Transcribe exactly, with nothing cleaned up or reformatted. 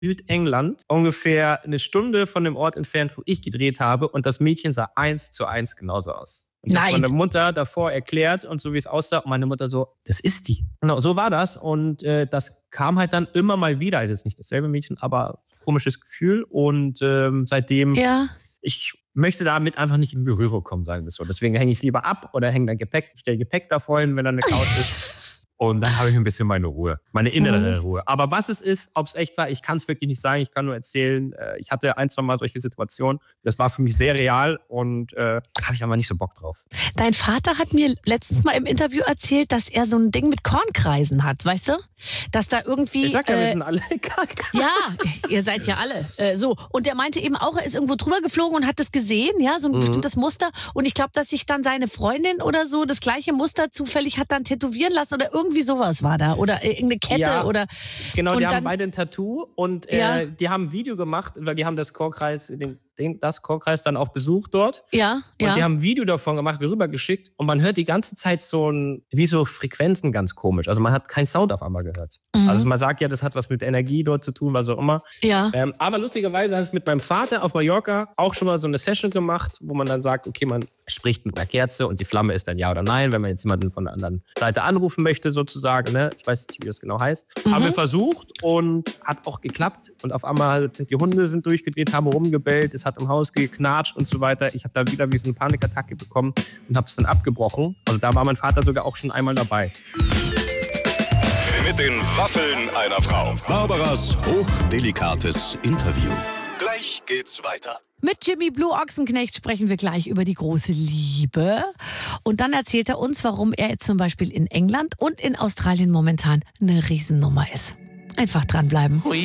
Südengland, ungefähr eine Stunde von dem Ort entfernt, wo ich gedreht habe. Und das Mädchen sah eins zu eins genauso aus. Und das Nein. meine Mutter davor erklärt und so wie es aussah. Und meine Mutter so, das ist die. Genau, so war das. Und äh, das kam halt dann immer mal wieder. Also jetzt nicht dasselbe Mädchen, aber komisches Gefühl. Und ähm, seitdem, Ja. ich möchte damit einfach nicht in Berührung kommen, sagen wir es so. Deswegen hänge ich es lieber ab oder hänge dann Gepäck, stelle Gepäck davor hin, wenn da eine Couch ist. Und dann habe ich ein bisschen meine Ruhe, meine innere Mhm. Ruhe. Aber was es ist, ob es echt war, ich kann es wirklich nicht sagen. Ich kann nur erzählen, äh, ich hatte ein, zwei Mal solche Situationen. Das war für mich sehr real und äh, da habe ich einfach nicht so Bock drauf. Dein Vater hat mir letztens mal im Interview erzählt, dass er so ein Ding mit Kornkreisen hat, weißt du? Dass da irgendwie... Ich sag ja, wir äh, sind alle ja, ihr seid ja alle äh, so. Und er meinte eben auch, er ist irgendwo drüber geflogen und hat das gesehen, ja, so ein Mhm. bestimmtes Muster. Und ich glaube, dass sich dann seine Freundin oder so das gleiche Muster zufällig hat dann tätowieren lassen oder irgendwie sowas war da. Oder irgendeine Kette Ja, oder... Genau, und die dann- haben beide ein Tattoo und äh, Ja. die haben ein Video gemacht, weil die haben das Chorkreis, den, den, das Chorkreis dann auch besucht dort. Ja, Und ja. die haben ein Video davon gemacht, wir rübergeschickt und man hört die ganze Zeit so ein, wie so Frequenzen ganz komisch. Also man hat keinen Sound auf einmal gehört. Mhm. Also man sagt ja, das hat was mit Energie dort zu tun, was auch immer. ja. Ähm, aber lustigerweise habe ich mit meinem Vater auf Mallorca auch schon mal so eine Session gemacht, wo man dann sagt, okay, man spricht mit einer Kerze und die Flamme ist dann ja oder nein, wenn man jetzt jemanden von der anderen Seite anrufen möchte sozusagen. Ne? Ich weiß nicht, wie das genau heißt. Mhm. Haben wir versucht und hat auch geklappt. Und auf einmal sind die Hunde sind durchgedreht, haben rumgebellt, es hat im Haus geknatscht und so weiter. Ich habe da wieder wie so eine Panikattacke bekommen und habe es dann abgebrochen. Also da war mein Vater sogar auch schon einmal dabei. Mit den Waffeln einer Frau. Barbaras hochdelikates Interview. Gleich geht's weiter. Mit Jimmy Blue Ochsenknecht sprechen wir gleich über die große Liebe. Und dann erzählt er uns, warum er jetzt zum Beispiel in England und in Australien momentan eine Riesennummer ist. Einfach dranbleiben.